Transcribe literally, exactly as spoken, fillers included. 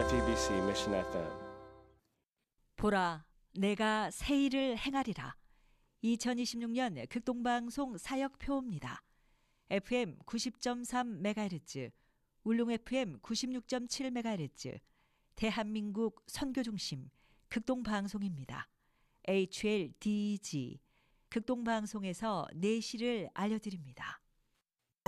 티비씨 Mission 에프엠. 보라, 내가 새 일을 행하리라. 이천이십육 년 극동방송 사역표입니다. 에프엠 구십 점 삼 메가헤르츠, 울릉 에프엠 구십육 점 칠 메가헤르츠, 대한민국 선교중심 극동방송입니다. 에이치엘디지 극동방송에서 내시를 알려드립니다.